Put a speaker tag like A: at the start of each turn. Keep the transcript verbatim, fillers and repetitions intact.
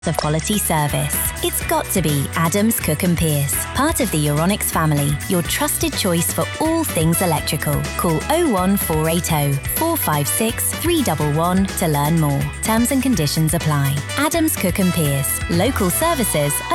A: of quality service. It's got to be Adams Cook and Pierce, part of the Euronics family, your trusted choice for all things electrical. Call oh one four eight oh, four five six, three one one to learn more. Terms and conditions apply. Adams Cook and Pierce, local services